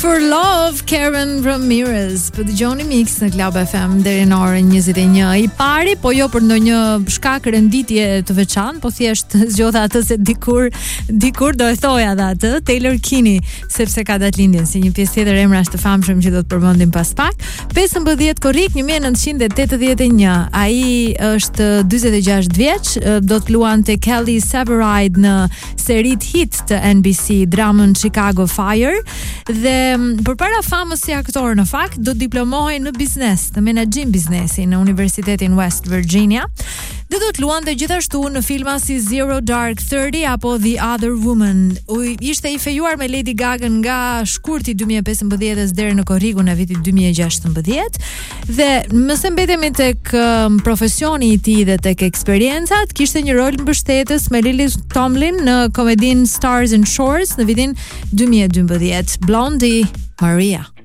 for Love, Karen Ramirez. Po dëgjoni Mix në Club FM deri në orën 21. I pari, po jo për ndonjë shkak renditje të veçantë, po thjesht zgjodha atë se dikur do e thoja atë, Taylor Kinney, sepse ka datëlindjen si një pjesë tjetër emrash të famshëm që do të përmendim pas pak. 15 korrik 1981. Ai është 46 vjeç, do të luante Kelly Severide në serit hit të NBC, dramën Chicago Fire, dhe përpara famës si aktor në fakt do diplomohej në biznes, në menaxhim biznesi në Universitetin West Virginia. Dhe do të luante gjithashtu në filma si Zero Dark 30 apo The Other Woman. Ishte i fejuar me Lady Gaga nga shkurti 2015 deri në korrikun e vitit 2016 dhe mëse mbetemi tek profesioni i tij dhe tek eksperiencat, kishte një rol mbështetës me Lily Tomlin në komedinë Stars and Shores në vitin 2012. Blondie Maria.